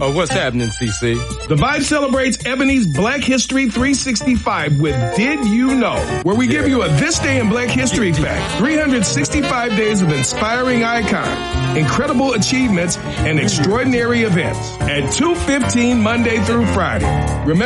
Oh, what's happening, CC? The Vibe celebrates Ebony's Black History 365 with Did You Know, where we give you a This Day in Black History fact. 365 days of inspiring icons, incredible achievements, and extraordinary events at 2:15 Monday through Friday. Remember